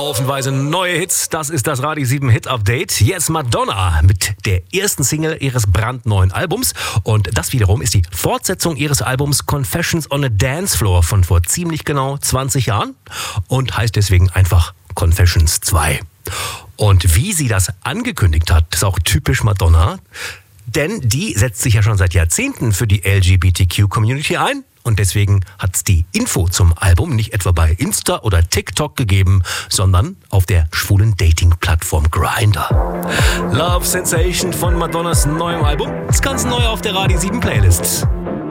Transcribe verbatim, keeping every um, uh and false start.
Haufenweise neue Hits. Das ist das Radio sieben Hit Update. Jetzt Madonna mit der ersten Single ihres brandneuen Albums. Und das wiederum ist die Fortsetzung ihres Albums Confessions on a Dance Floor von vor ziemlich genau zwanzig Jahren und heißt deswegen einfach Confessions zwei. Und wie sie das angekündigt hat, ist auch typisch Madonna. Denn die setzt sich ja schon seit Jahrzehnten für die L G B T Q-Community ein. Und deswegen hat es die Info zum Album nicht etwa bei Insta oder TikTok gegeben, sondern auf der schwulen Dating-Plattform Grindr. Love Sensation von Madonnas neuem Album. Das ganz neu auf der Radio sieben Playlist.